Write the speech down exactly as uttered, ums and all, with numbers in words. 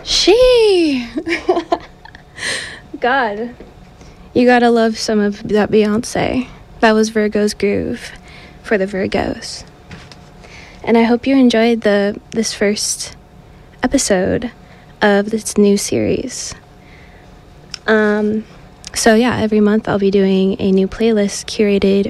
She. God. You gotta love some of that Beyonce. That was Virgo's Groove for the Virgos. And I hope you enjoyed the this first episode of this new series. Um, so yeah, every month I'll be doing a new playlist curated